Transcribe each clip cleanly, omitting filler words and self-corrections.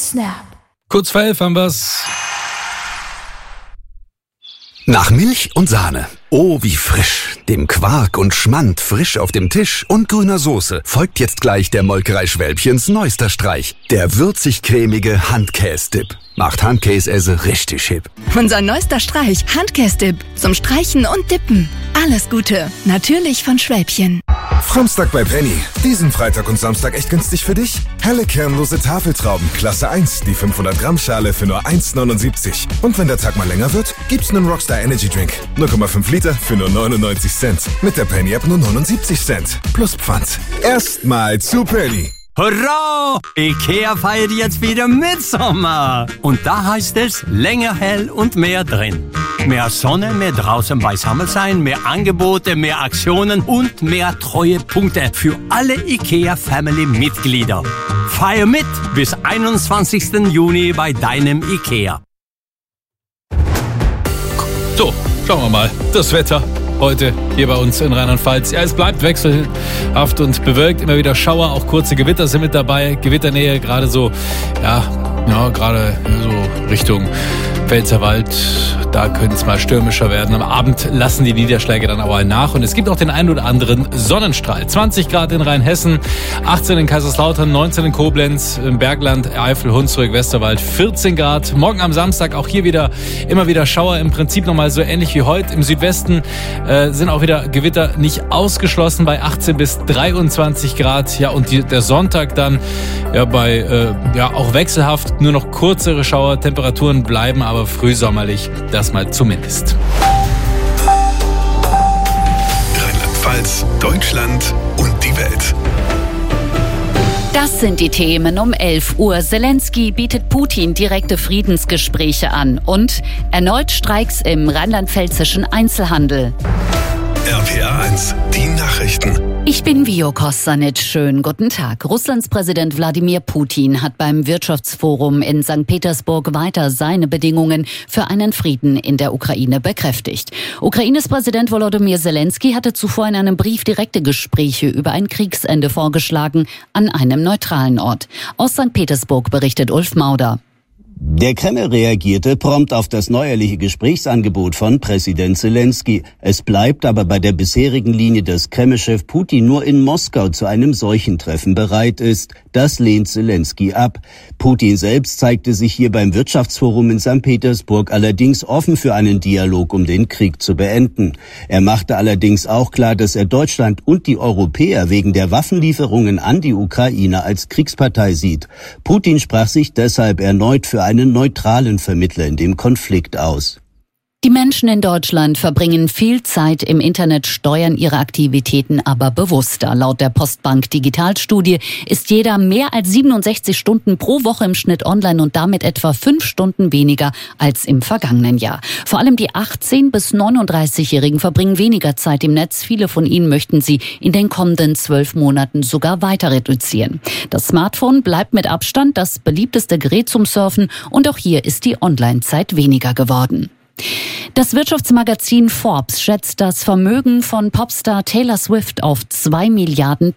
Snap. Kurz vor 11 haben wir's. Nach Milch und Sahne. Oh, wie frisch. Dem Quark und Schmand frisch auf dem Tisch und grüner Soße folgt jetzt gleich der Molkerei Schwälbchens neuester Streich. Der würzig-cremige Handkäse-Dip. Macht Handkäse richtig hip. Unser neuester Streich, Handkäse-Dip. Zum Streichen und Dippen. Alles Gute. Natürlich von Schwälbchen. Samstag bei Penny. Diesen Freitag und Samstag echt günstig für dich? Helle kernlose Tafeltrauben, Klasse 1, die 500 Gramm Schale für nur 1,79. Und wenn der Tag mal länger wird, gibt's einen Rockstar Energy Drink. 0,5 Liter für nur 99 Cent. Mit der Penny App nur 79 Cent. Plus Pfand. Erstmal zu Penny. Hurra! Ikea feiert jetzt wieder Mitsommer. Und da heißt es länger hell und mehr drin. Mehr Sonne, mehr draußen beisammen sein, mehr Angebote, mehr Aktionen und mehr Treuepunkte für alle Ikea-Family-Mitglieder. Feier mit bis 21. Juni bei deinem Ikea. So, schauen wir mal. Das Wetter heute hier bei uns in Rheinland-Pfalz. Ja, es bleibt wechselhaft und bewölkt. Immer wieder Schauer, auch kurze Gewitter sind mit dabei. Gewitternähe gerade so, gerade so Richtung Pfälzerwald. Da könnte es mal stürmischer werden. Am Abend lassen die Niederschläge dann aber nach. Und es gibt auch den einen oder anderen Sonnenstrahl. 20 Grad in Rheinhessen, 18 in Kaiserslautern, 19 in Koblenz, im Bergland, Eifel, Hunsrück, Westerwald, 14 Grad. Morgen am Samstag auch hier immer wieder Schauer. Im Prinzip nochmal so ähnlich wie heute. Im Südwesten sind auch wieder Gewitter nicht ausgeschlossen bei 18 bis 23 Grad. Ja, und der Sonntag dann auch wechselhaft. Nur noch kürzere Schauer. Temperaturen bleiben aber frühsommerlich. Das mal zumindest. Rheinland-Pfalz, Deutschland und die Welt. Das sind die Themen um 11 Uhr. Zelensky bietet Putin direkte Friedensgespräche an. Und erneut Streiks im rheinland-pfälzischen Einzelhandel. RPA 1, die Nachrichten. Ich bin Vio Kostanic. Schönen guten Tag. Russlands Präsident Wladimir Putin hat beim Wirtschaftsforum in St. Petersburg weiter seine Bedingungen für einen Frieden in der Ukraine bekräftigt. Ukraines Präsident Volodymyr Zelensky hatte zuvor in einem Brief direkte Gespräche über ein Kriegsende vorgeschlagen an einem neutralen Ort. Aus St. Petersburg berichtet Ulf Mauder. Der Kreml reagierte prompt auf das neuerliche Gesprächsangebot von Präsident Zelensky. Es bleibt aber bei der bisherigen Linie, dass Kreml-Chef Putin nur in Moskau zu einem solchen Treffen bereit ist. Das lehnt Zelensky ab. Putin selbst zeigte sich hier beim Wirtschaftsforum in St. Petersburg allerdings offen für einen Dialog, um den Krieg zu beenden. Er machte allerdings auch klar, dass er Deutschland und die Europäer wegen der Waffenlieferungen an die Ukraine als Kriegspartei sieht. Putin sprach sich deshalb erneut für einen neutralen Vermittler in dem Konflikt aus. Die Menschen in Deutschland verbringen viel Zeit im Internet, steuern ihre Aktivitäten aber bewusster. Laut der Postbank Digitalstudie ist jeder mehr als 67 Stunden pro Woche im Schnitt online und damit etwa 5 Stunden weniger als im vergangenen Jahr. Vor allem die 18- bis 39-Jährigen verbringen weniger Zeit im Netz. Viele von ihnen möchten sie in den kommenden 12 Monaten sogar weiter reduzieren. Das Smartphone bleibt mit Abstand das beliebteste Gerät zum Surfen und auch hier ist die Online-Zeit weniger geworden. Das Wirtschaftsmagazin Forbes schätzt das Vermögen von Popstar Taylor Swift auf $2 Milliarden.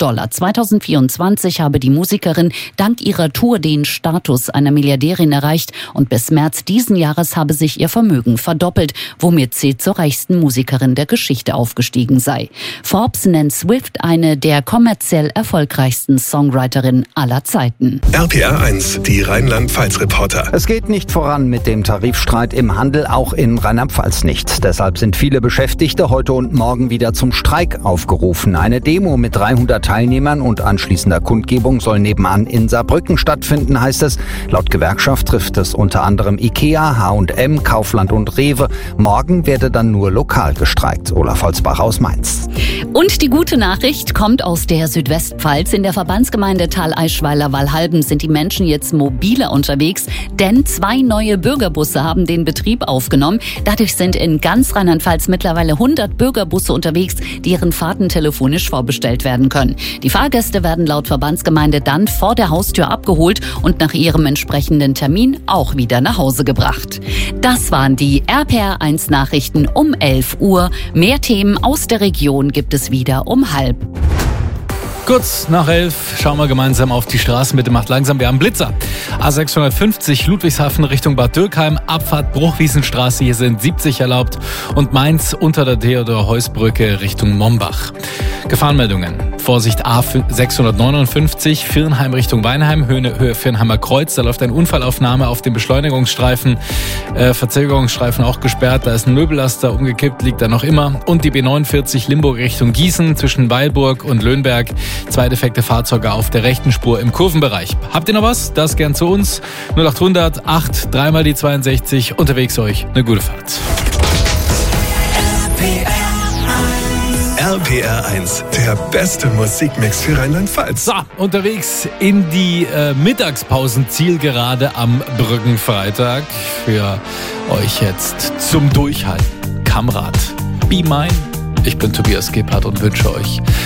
2024 habe die Musikerin dank ihrer Tour den Status einer Milliardärin erreicht und bis März diesen Jahres habe sich ihr Vermögen verdoppelt, womit sie zur reichsten Musikerin der Geschichte aufgestiegen sei. Forbes nennt Swift eine der kommerziell erfolgreichsten Songwriterinnen aller Zeiten. RPA 1, die Rheinland-Pfalz-Reporter. Es geht nicht voran mit dem Tarifstreit im Handel, auch in Rheinland-Pfalz nicht. Deshalb sind viele Beschäftigte heute und morgen wieder zum Streik aufgerufen. Eine Demo mit 300 Teilnehmern und anschließender Kundgebung soll nebenan in Saarbrücken stattfinden, heißt es. Laut Gewerkschaft trifft es unter anderem Ikea, H&M, Kaufland und Rewe. Morgen werde dann nur lokal gestreikt. Olaf Holzbach aus Mainz. Und die gute Nachricht kommt aus der Südwestpfalz. In der Verbandsgemeinde Thaleischweiler-Walhalben sind die Menschen jetzt mobiler unterwegs, denn 2 neue Bürgerbusse haben den Betrieb aufgenommen. Dadurch sind in ganz Rheinland-Pfalz mittlerweile 100 Bürgerbusse unterwegs, deren Fahrten telefonisch vorbestellt werden können. Die Fahrgäste werden laut Verbandsgemeinde dann vor der Haustür abgeholt und nach ihrem entsprechenden Termin auch wieder nach Hause gebracht. Das waren die RPR 1 Nachrichten um 11 Uhr. Mehr Themen aus der Region gibt es wieder um 12:30. Kurz nach 11 schauen wir gemeinsam auf die Straßenmitte, macht langsam. Wir haben Blitzer. A650 Ludwigshafen Richtung Bad Dürkheim, Abfahrt Bruchwiesenstraße, hier sind 70 erlaubt. Und Mainz unter der Theodor-Heuss-Brücke Richtung Mombach. Gefahrenmeldungen. Vorsicht A659, Viernheim Richtung Weinheim, Höhe Viernheimer Kreuz. Da läuft eine Unfallaufnahme auf dem Beschleunigungsstreifen. Verzögerungsstreifen auch gesperrt. Da ist ein Möbellaster umgekippt, liegt da noch immer. Und die B49 Limburg Richtung Gießen zwischen Weilburg und Löhnberg. Zwei defekte Fahrzeuge auf der rechten Spur im Kurvenbereich. Habt ihr noch was? Das gern zu uns. 0800 8 3 mal die 62. Unterwegs euch eine gute Fahrt. RPR 1, der beste Musikmix für Rheinland-Pfalz. So, unterwegs in die Mittagspausen, Zielgerade am Brückenfreitag. Für euch jetzt zum Durchhalten. Kamrad, Be Mine. Ich bin Tobias Gebhardt und wünsche euch